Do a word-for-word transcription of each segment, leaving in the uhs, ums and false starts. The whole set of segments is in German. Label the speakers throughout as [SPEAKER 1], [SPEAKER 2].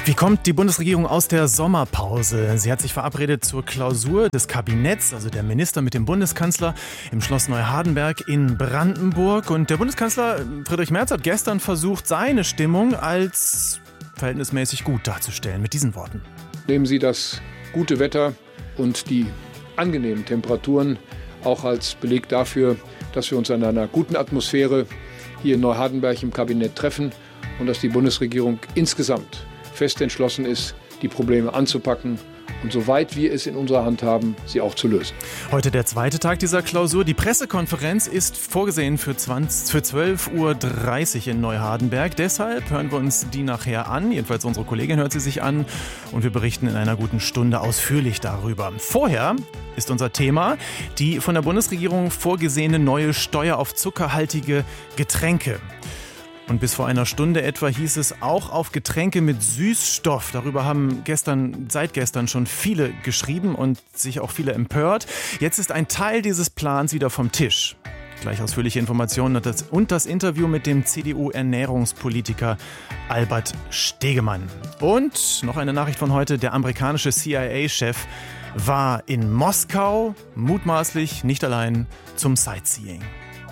[SPEAKER 1] Wie kommt die Bundesregierung aus der Sommerpause? Sie hat sich verabredet zur Klausur des Kabinetts, also der Minister mit dem Bundeskanzler im Schloss Neuhardenberg in Brandenburg. Und der Bundeskanzler Friedrich Merz hat gestern versucht, seine Stimmung als verhältnismäßig gut darzustellen. Mit diesen Worten.
[SPEAKER 2] Nehmen Sie das gute Wetter und die angenehmen Temperaturen auch als Beleg dafür, dass wir uns in einer guten Atmosphäre hier in Neuhardenberg im Kabinett treffen und dass die Bundesregierung insgesamt fest entschlossen ist, die Probleme anzupacken und soweit wir es in unserer Hand haben, sie auch zu lösen.
[SPEAKER 1] Heute der zweite Tag dieser Klausur. Die Pressekonferenz ist vorgesehen für, zwanzig, für zwölf Uhr dreißig in Neuhardenberg. Deshalb hören wir uns die nachher an. Jedenfalls unsere Kollegin hört sie sich an. Und wir berichten in einer guten Stunde ausführlich darüber. Vorher ist unser Thema die von der Bundesregierung vorgesehene neue Steuer auf zuckerhaltige Getränke. Und bis vor einer Stunde etwa hieß es auch auf Getränke mit Süßstoff. Darüber haben gestern, seit gestern schon viele geschrieben und sich auch viele empört. Jetzt ist ein Teil dieses Plans wieder vom Tisch. Gleich ausführliche Informationen und das, und das Interview mit dem C D U-Ernährungspolitiker Albert Stegemann. Und noch eine Nachricht von heute. Der amerikanische C I A-Chef war in Moskau, mutmaßlich nicht allein zum Sightseeing.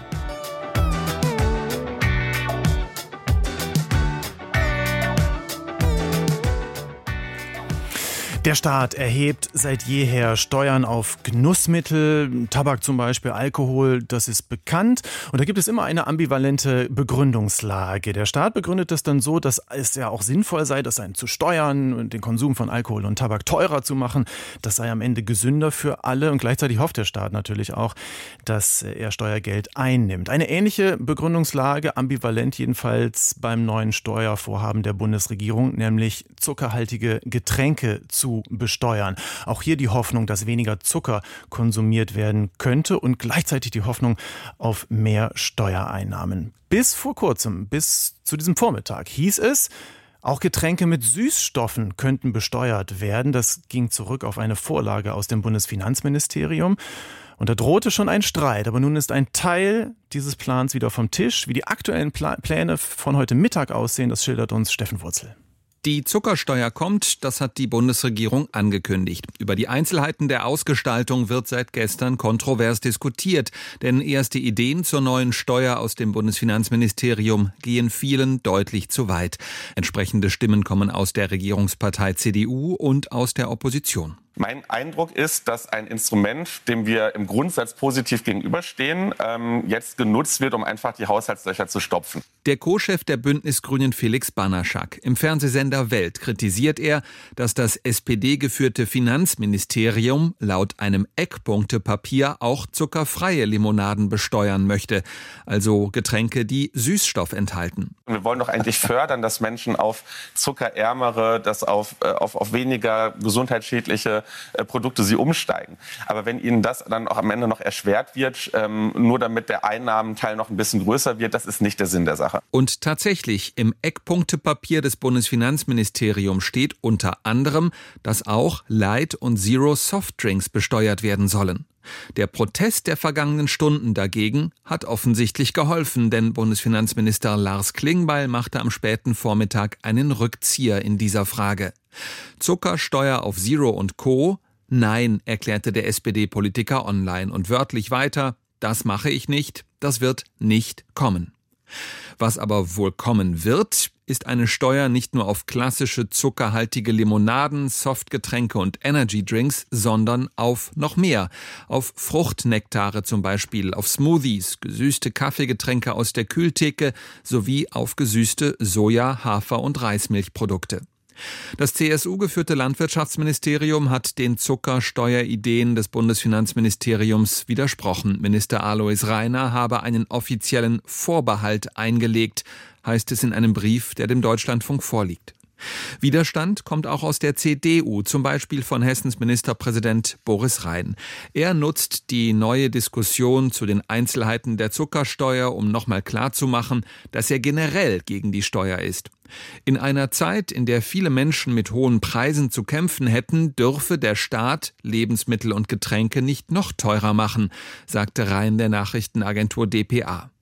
[SPEAKER 1] Der Staat erhebt seit jeher Steuern auf Genussmittel, Tabak zum Beispiel, Alkohol, das ist bekannt. Und da gibt es immer eine ambivalente Begründungslage. Der Staat begründet das dann so, dass es ja auch sinnvoll sei, das zu steuern und den Konsum von Alkohol und Tabak teurer zu machen. Das sei am Ende gesünder für alle. Und gleichzeitig hofft der Staat natürlich auch, dass er Steuergeld einnimmt. Eine ähnliche Begründungslage, ambivalent jedenfalls beim neuen Steuervorhaben der Bundesregierung, nämlich zuckerhaltige Getränke zu besteuern. Auch hier die Hoffnung, dass weniger Zucker konsumiert werden könnte und gleichzeitig die Hoffnung auf mehr Steuereinnahmen. Bis vor kurzem, bis zu diesem Vormittag, hieß es, auch Getränke mit Süßstoffen könnten besteuert werden. Das ging zurück auf eine Vorlage aus dem Bundesfinanzministerium. Und da drohte schon ein Streit. Aber nun ist ein Teil dieses Plans wieder vom Tisch. Wie die aktuellen Pla- Pläne von heute Mittag aussehen, das schildert uns Steffen Wurzel.
[SPEAKER 3] Die Zuckersteuer kommt, das hat die Bundesregierung angekündigt. Über die Einzelheiten der Ausgestaltung wird seit gestern kontrovers diskutiert, denn erste Ideen zur neuen Steuer aus dem Bundesfinanzministerium gehen vielen deutlich zu weit. Entsprechende Stimmen kommen aus der Regierungspartei C D U und aus der Opposition.
[SPEAKER 4] Mein Eindruck ist, dass ein Instrument, dem wir im Grundsatz positiv gegenüberstehen, ähm, jetzt genutzt wird, um einfach die Haushaltslöcher zu stopfen.
[SPEAKER 3] Der Co-Chef der Bündnisgrünen Felix Banaschak. Im Fernsehsender Welt kritisiert er, dass das S P D-geführte Finanzministerium laut einem Eckpunktepapier auch zuckerfreie Limonaden besteuern möchte. Also Getränke, die Süßstoff enthalten.
[SPEAKER 4] Wir wollen doch eigentlich fördern, dass Menschen auf zuckerärmere, dass auf, äh, auf, auf weniger gesundheitsschädliche Produkte sie umsteigen. Aber wenn ihnen das dann auch am Ende noch erschwert wird, ähm, nur damit der Einnahmenteil noch ein bisschen größer wird, das ist nicht der Sinn der Sache.
[SPEAKER 3] Und tatsächlich, im Eckpunktepapier des Bundesfinanzministeriums steht unter anderem, dass auch Light- und Zero-Softdrinks besteuert werden sollen. Der Protest der vergangenen Stunden dagegen hat offensichtlich geholfen, denn Bundesfinanzminister Lars Klingbeil machte am späten Vormittag einen Rückzieher in dieser Frage. Zuckersteuer auf Zero und Co.? Nein, erklärte der S P D-Politiker online und wörtlich weiter, das mache ich nicht, das wird nicht kommen. Was aber wohl kommen wird, ist eine Steuer nicht nur auf klassische zuckerhaltige Limonaden, Softgetränke und Energydrinks, sondern auf noch mehr. Auf Fruchtnektare zum Beispiel, auf Smoothies, gesüßte Kaffeegetränke aus der Kühltheke sowie auf gesüßte Soja-, Hafer- und Reismilchprodukte. Das C S U-geführte Landwirtschaftsministerium hat den Zuckersteuerideen des Bundesfinanzministeriums widersprochen. Minister Alois Rainer habe einen offiziellen Vorbehalt eingelegt, heißt es in einem Brief, der dem Deutschlandfunk vorliegt. Widerstand kommt auch aus der C D U, zum Beispiel von Hessens Ministerpräsident Boris Rhein. Er nutzt die neue Diskussion zu den Einzelheiten der Zuckersteuer, um nochmal klarzumachen, dass er generell gegen die Steuer ist. In einer Zeit, in der viele Menschen mit hohen Preisen zu kämpfen hätten, dürfe der Staat Lebensmittel und Getränke nicht noch teurer machen, sagte Rhein der Nachrichtenagentur D P A.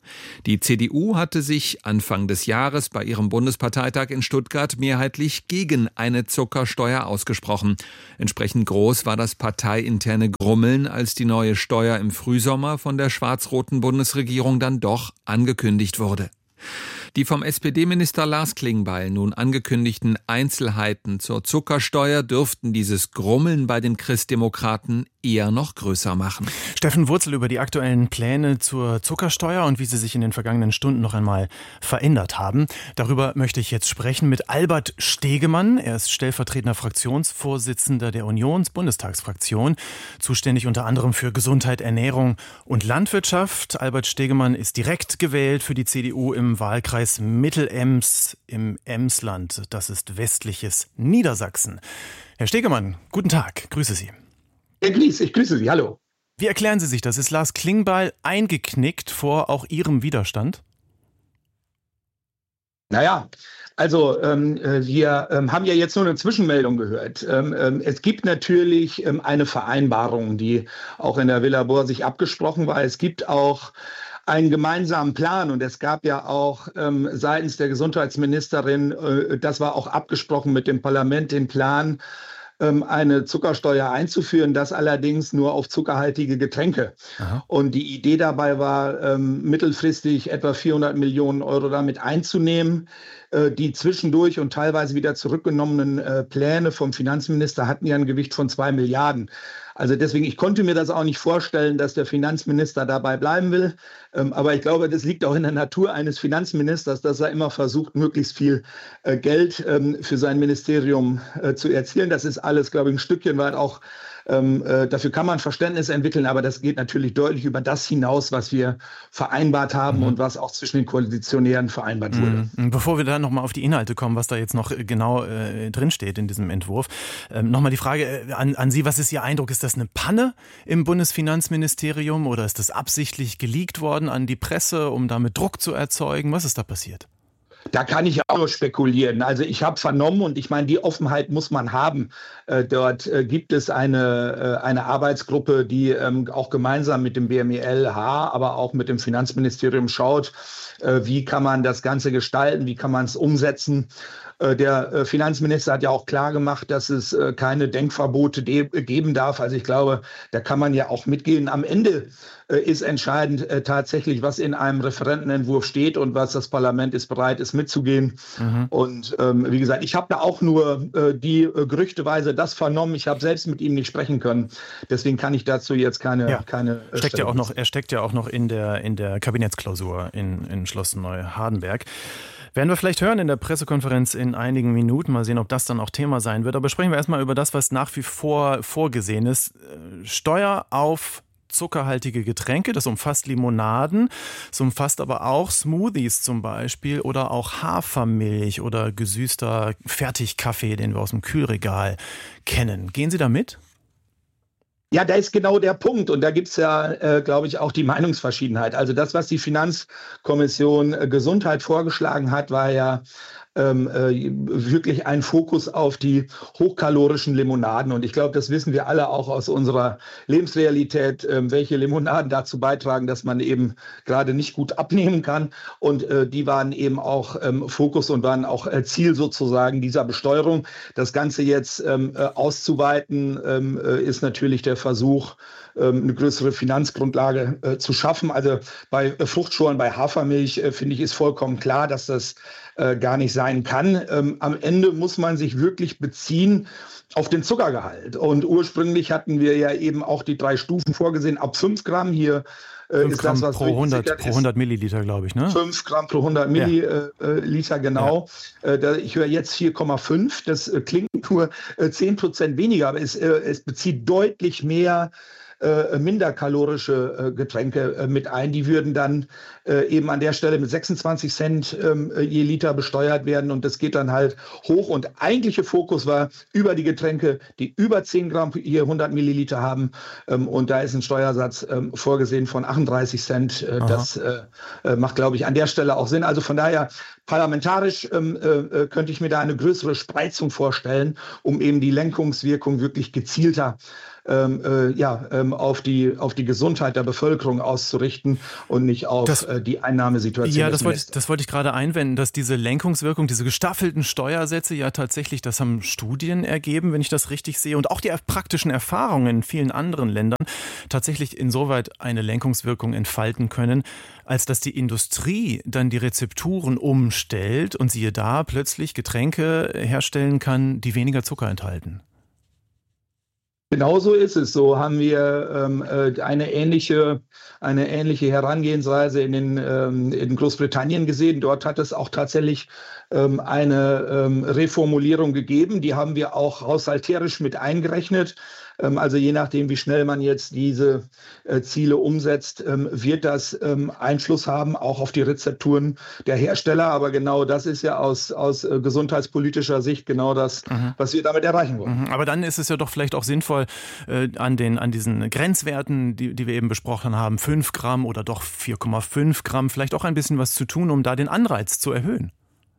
[SPEAKER 3] Die C D U hatte sich Anfang des Jahres bei ihrem Bundesparteitag in Stuttgart mehrheitlich gegen eine Zuckersteuer ausgesprochen. Entsprechend groß war das parteiinterne Grummeln, als die neue Steuer im Frühsommer von der schwarz-roten Bundesregierung dann doch angekündigt wurde. Die vom S P D-Minister Lars Klingbeil nun angekündigten Einzelheiten zur Zuckersteuer dürften dieses Grummeln bei den Christdemokraten eher noch größer machen.
[SPEAKER 1] Steffen Wurzel über die aktuellen Pläne zur Zuckersteuer und wie sie sich in den vergangenen Stunden noch einmal verändert haben. Darüber möchte ich jetzt sprechen mit Albert Stegemann. Er ist stellvertretender Fraktionsvorsitzender der Unions-Bundestagsfraktion, zuständig unter anderem für Gesundheit, Ernährung und Landwirtschaft. Albert Stegemann ist direkt gewählt für die C D U im Wahlkreis Mittelems im Emsland. Das ist westliches Niedersachsen. Herr Stegemann, guten Tag, grüße Sie.
[SPEAKER 5] Herr Gries, ich grüße Sie, hallo.
[SPEAKER 1] Wie erklären Sie sich das? Ist Lars Klingbeil eingeknickt vor auch Ihrem Widerstand?
[SPEAKER 5] Naja, also ähm, wir ähm, haben ja jetzt nur eine Zwischenmeldung gehört. Ähm, ähm, es gibt natürlich ähm, eine Vereinbarung, die auch in der Villa Bohr sich abgesprochen war. Es gibt auch einen gemeinsamen Plan und es gab ja auch ähm, seitens der Gesundheitsministerin, äh, das war auch abgesprochen mit dem Parlament, den Plan, ähm, eine Zuckersteuer einzuführen, das allerdings nur auf zuckerhaltige Getränke. Aha. Und die Idee dabei war, ähm, mittelfristig etwa vierhundert Millionen Euro damit einzunehmen. Äh, die zwischendurch und teilweise wieder zurückgenommenen äh, Pläne vom Finanzminister hatten ja ein Gewicht von zwei Milliarden. Also deswegen, ich konnte mir das auch nicht vorstellen, dass der Finanzminister dabei bleiben will. Ähm, aber ich glaube, das liegt auch in der Natur eines Finanzministers, dass er immer versucht, möglichst viel äh, Geld ähm, für sein Ministerium äh, zu erzielen. Das ist alles, glaube ich, ein Stückchen weit auch, ähm, äh, dafür kann man Verständnis entwickeln, aber das geht natürlich deutlich über das hinaus, was wir vereinbart haben mhm. und was auch zwischen den Koalitionären vereinbart wurde.
[SPEAKER 1] Mhm. Bevor wir dann nochmal auf die Inhalte kommen, was da jetzt noch genau äh, drinsteht in diesem Entwurf, ähm, nochmal die Frage äh, an, an Sie, was ist Ihr Eindruck? Ist das eine Panne im Bundesfinanzministerium oder ist das absichtlich geleakt worden an die Presse, um damit Druck zu erzeugen? Was ist da passiert?
[SPEAKER 5] Da kann ich auch nur spekulieren. Also ich habe vernommen und ich meine, die Offenheit muss man haben. Äh, dort äh, gibt es eine, äh, eine Arbeitsgruppe, die ähm, auch gemeinsam mit dem B M E L H, aber auch mit dem Finanzministerium schaut, äh, wie kann man das Ganze gestalten, wie kann man es umsetzen. Der Finanzminister hat ja auch klar gemacht, dass es keine Denkverbote geben darf. Also ich glaube, da kann man ja auch mitgehen. Am Ende ist entscheidend tatsächlich, was in einem Referentenentwurf steht und was das Parlament ist bereit ist mitzugehen. Mhm. Und ähm, wie gesagt, ich habe da auch nur äh, die äh, gerüchteweise das vernommen. Ich habe selbst mit ihm nicht sprechen können. Deswegen kann ich dazu jetzt keine...
[SPEAKER 1] Ja.
[SPEAKER 5] keine
[SPEAKER 1] steckt ja auch noch, er steckt ja auch noch in der, in der Kabinettsklausur in, in Schloss Neuhardenberg. Werden wir vielleicht hören in der Pressekonferenz in einigen Minuten. Mal sehen, ob das dann auch Thema sein wird. Aber sprechen wir erstmal über das, was nach wie vor vorgesehen ist. Steuer auf zuckerhaltige Getränke, das umfasst Limonaden, es umfasst aber auch Smoothies zum Beispiel oder auch Hafermilch oder gesüßter Fertigkaffee, den wir aus dem Kühlregal kennen. Gehen Sie da mit?
[SPEAKER 5] Ja, da ist genau der Punkt und da gibt es ja, äh, glaube ich, auch die Meinungsverschiedenheit. Also das, was die Finanzkommission äh, Gesundheit vorgeschlagen hat, war ja ähm, äh, wirklich ein Fokus auf die hochkalorischen Limonaden. Und ich glaube, das wissen wir alle auch aus unserer Lebensrealität, äh, welche Limonaden dazu beitragen, dass man eben gerade nicht gut abnehmen kann. Und äh, die waren eben auch ähm, Fokus und waren auch äh, Ziel sozusagen dieser Besteuerung. Das Ganze jetzt ähm, äh, auszuweiten, ähm, äh, ist natürlich der Versuch, ähm, eine größere Finanzgrundlage äh, zu schaffen. Also bei äh, Fruchtschorlen, bei Hafermilch, äh, finde ich, ist vollkommen klar, dass das äh, gar nicht sein kann. Ähm, am Ende muss man sich wirklich beziehen auf den Zuckergehalt. Und ursprünglich hatten wir ja eben auch die drei Stufen vorgesehen, ab fünf Gramm hier.
[SPEAKER 1] fünf ist Gramm das, was pro hundert, pro hundert Milliliter, glaube ich, ne?
[SPEAKER 5] fünf Gramm pro hundert Milliliter, ja. Genau. Ja. Ich höre jetzt vier Komma fünf. Das klingt nur zehn Prozent weniger, aber es, es bezieht deutlich mehr äh, minderkalorische äh, Getränke äh, mit ein. Die würden dann äh, eben an der Stelle mit sechsundzwanzig Cent äh, je Liter besteuert werden und das geht dann halt hoch. Und der eigentliche Fokus war über die Getränke, die über zehn Gramm je hundert Milliliter haben. Ähm, und da ist ein Steuersatz ähm, vorgesehen von achtunddreißig Cent. Äh, das äh, macht, glaube ich, an der Stelle auch Sinn. Also von daher parlamentarisch ähm, äh, könnte ich mir da eine größere Spreizung vorstellen, um eben die Lenkungswirkung wirklich gezielter ähm, äh, ja, ähm, auf die, auf die Gesundheit der Bevölkerung auszurichten und nicht auf
[SPEAKER 1] das,
[SPEAKER 5] äh, die Einnahmesituation.
[SPEAKER 1] Ja, das wollte, ich, das wollte ich gerade einwenden, dass diese Lenkungswirkung, diese gestaffelten Steuersätze ja tatsächlich, das haben Studien ergeben, wenn ich das richtig sehe, und auch die praktischen Erfahrungen in vielen anderen Ländern tatsächlich insoweit eine Lenkungswirkung entfalten können, als dass die Industrie dann die Rezepturen umstellt und siehe da plötzlich Getränke herstellen kann, die weniger Zucker enthalten.
[SPEAKER 5] Genau so ist es. So haben wir ähm, eine ähnliche, eine ähnliche Herangehensweise in, den, ähm, in Großbritannien gesehen. Dort hat es auch tatsächlich ähm, eine ähm, Reformulierung gegeben. Die haben wir auch haushalterisch mit eingerechnet. Ähm, also je nachdem, wie schnell man jetzt diese äh, Ziele umsetzt, ähm, wird das ähm, Einfluss haben, auch auf die Rezepturen der Hersteller. Aber genau das ist ja aus, aus äh, gesundheitspolitischer Sicht genau das, mhm. was wir damit erreichen wollen.
[SPEAKER 1] Mhm. Aber dann ist es ja doch vielleicht auch sinnvoll, äh, an, den, an diesen Grenzwerten, die, die wir eben besprochen haben, fünf Gramm oder doch vier Komma fünf Gramm, vielleicht auch ein bisschen was zu tun, um da den Anreiz zu erhöhen.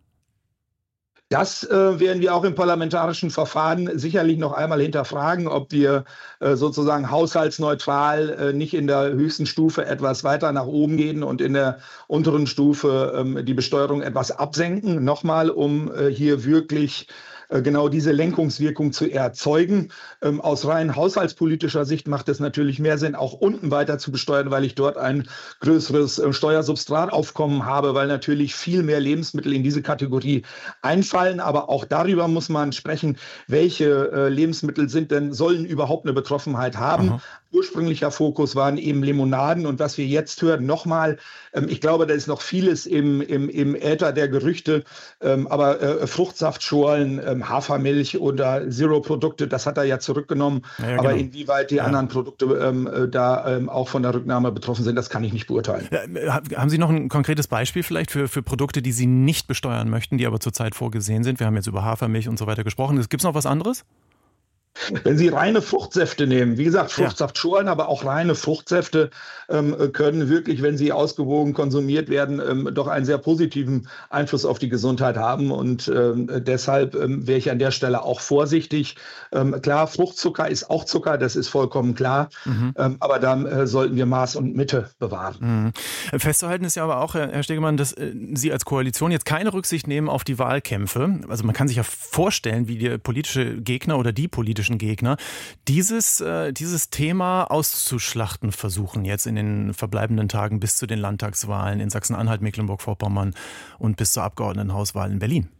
[SPEAKER 5] Das äh, werden wir auch im parlamentarischen Verfahren sicherlich noch einmal hinterfragen, ob wir äh, sozusagen haushaltsneutral äh, nicht in der höchsten Stufe etwas weiter nach oben gehen und in der unteren Stufe ähm, die Besteuerung etwas absenken. Nochmal, um äh, hier wirklich genau diese Lenkungswirkung zu erzeugen. Ähm, aus rein haushaltspolitischer Sicht macht es natürlich mehr Sinn, auch unten weiter zu besteuern, weil ich dort ein größeres äh, Steuersubstrataufkommen habe, weil natürlich viel mehr Lebensmittel in diese Kategorie einfallen. Aber auch darüber muss man sprechen, welche äh, Lebensmittel sind denn, sollen überhaupt eine Betroffenheit haben. Aha. Ursprünglicher Fokus waren eben Limonaden und was wir jetzt hören, nochmal, ähm, ich glaube, da ist noch vieles im, im, im Äther der Gerüchte, ähm, aber äh, Fruchtsaftschorlen, ähm, Hafermilch oder Zero-Produkte, das hat er ja zurückgenommen, ja, ja, aber genau. Inwieweit die ja. anderen Produkte ähm, da ähm, auch von der Rücknahme betroffen sind, das kann ich nicht beurteilen.
[SPEAKER 1] Ja, haben Sie noch ein konkretes Beispiel vielleicht für, für Produkte, die Sie nicht besteuern möchten, die aber zurzeit vorgesehen sind? Wir haben jetzt über Hafermilch und so weiter gesprochen. Gibt es noch was anderes?
[SPEAKER 5] Wenn Sie reine Fruchtsäfte nehmen, wie gesagt, Fruchtsaftschorlen, ja. aber auch reine Fruchtsäfte ähm, können wirklich, wenn sie ausgewogen konsumiert werden, ähm, doch einen sehr positiven Einfluss auf die Gesundheit haben. Und ähm, deshalb ähm, wäre ich an der Stelle auch vorsichtig. Ähm, klar, Fruchtzucker ist auch Zucker, das ist vollkommen klar. Mhm. Ähm, aber da äh, sollten wir Maß und Mitte bewahren.
[SPEAKER 1] Mhm. Festzuhalten ist ja aber auch, Herr Stegemann, dass äh, Sie als Koalition jetzt keine Rücksicht nehmen auf die Wahlkämpfe. Also man kann sich ja vorstellen, wie der politische Gegner oder die politische Gegner, dieses, äh, dieses Thema auszuschlachten versuchen jetzt in den verbleibenden Tagen bis zu den Landtagswahlen in Sachsen-Anhalt, Mecklenburg-Vorpommern und bis zur Abgeordnetenhauswahl in Berlin.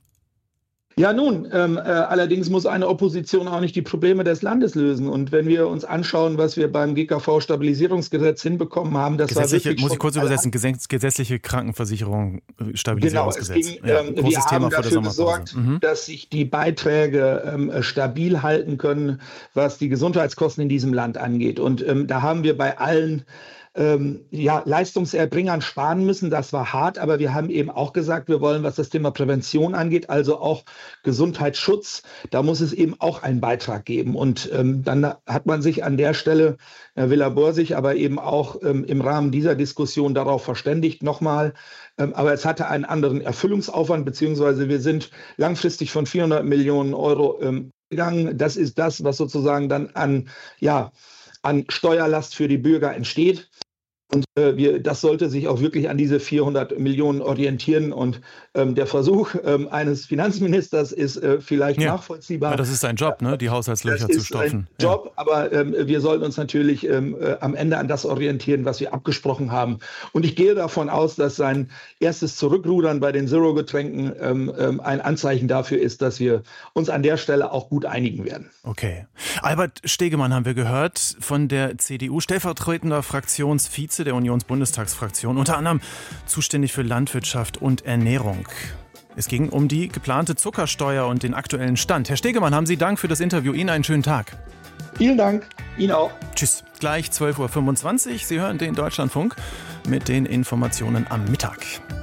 [SPEAKER 5] Ja, nun, ähm, äh, allerdings muss eine Opposition auch nicht die Probleme des Landes lösen. Und wenn wir uns anschauen, was wir beim G K V-Stabilisierungsgesetz hinbekommen haben, das war wirklich
[SPEAKER 1] muss ich kurz übersetzen, gesetzliche Krankenversicherung, Stabilisierungsgesetz.
[SPEAKER 5] Genau, es ging, ja, ähm, wir haben Thema dafür gesorgt, mhm. dass sich die Beiträge ähm, stabil halten können, was die Gesundheitskosten in diesem Land angeht. Und ähm, da haben wir bei allen Ähm, ja, Leistungserbringern sparen müssen. Das war hart, aber wir haben eben auch gesagt, wir wollen, was das Thema Prävention angeht, also auch Gesundheitsschutz, da muss es eben auch einen Beitrag geben. Und ähm, dann hat man sich an der Stelle, Herr Villa-Borsig, aber eben auch ähm, im Rahmen dieser Diskussion darauf verständigt, nochmal, ähm, aber es hatte einen anderen Erfüllungsaufwand, beziehungsweise wir sind langfristig von vierhundert Millionen Euro ähm, gegangen. Das ist das, was sozusagen dann an, ja, an Steuerlast für die Bürger entsteht. Und äh, wir, das sollte sich auch wirklich an diese vierhundert Millionen orientieren. Und ähm, der Versuch ähm, eines Finanzministers ist äh, vielleicht ja. nachvollziehbar.
[SPEAKER 1] Ja, das ist sein Job, ne? Die Haushaltslöcher
[SPEAKER 5] das
[SPEAKER 1] zu stopfen.
[SPEAKER 5] Ist ein Job, ja. aber ähm, wir sollten uns natürlich ähm, äh, am Ende an das orientieren, was wir abgesprochen haben. Und ich gehe davon aus, dass sein erstes Zurückrudern bei den Zero-Getränken ähm, ähm, ein Anzeichen dafür ist, dass wir uns an der Stelle auch gut einigen werden.
[SPEAKER 1] Okay. Albert Stegemann haben wir gehört von der C D U, stellvertretender Fraktionsvize der Unionsbundestagsfraktion, unter anderem zuständig für Landwirtschaft und Ernährung. Es ging um die geplante Zuckersteuer und den aktuellen Stand. Herr Stegemann, haben Sie Dank für das Interview. Ihnen einen schönen Tag.
[SPEAKER 5] Vielen Dank. Ihnen auch.
[SPEAKER 1] Tschüss. Gleich zwölf Uhr fünfundzwanzig. Sie hören den Deutschlandfunk mit den Informationen am Mittag.